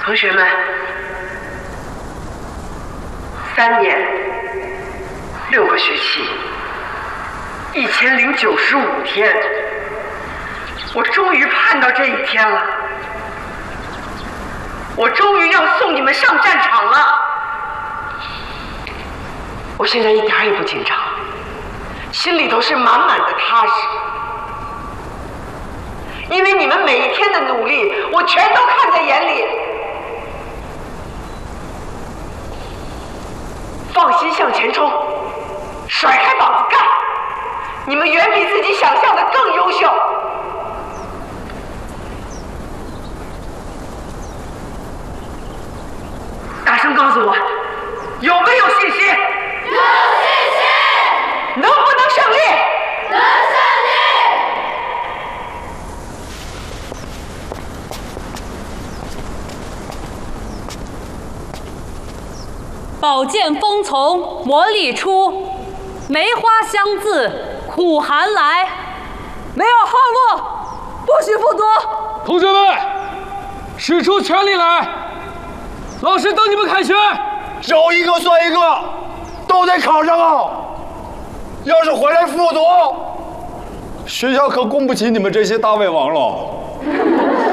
同学们，3年6个学期，1095天，我终于盼到这一天了。我终于要送你们上战场了。我现在一点也不紧张，心里头是满满的踏实。因为你们每一天的努力，我全都看在眼里。放心向前冲，甩开膀子干，你们远比自己想象的更优秀。大声告诉我，有没有信心？ 有信心。 能不能胜利？ 能胜利。 宝剑锋从磨砺出，梅花香自苦寒来。没有后路，不许复读。 同学们，使出全力来！老师等你们开学。 招一个算一个，都得考上啊！要是回来复读，学校可供不起你们这些大胃王了。